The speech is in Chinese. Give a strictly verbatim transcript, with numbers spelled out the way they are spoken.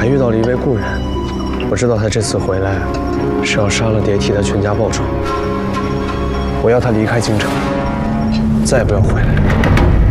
还遇到了一位故人，我知道他这次回来是要杀了蝶替他全家报仇。我要他离开京城，再也不要回来。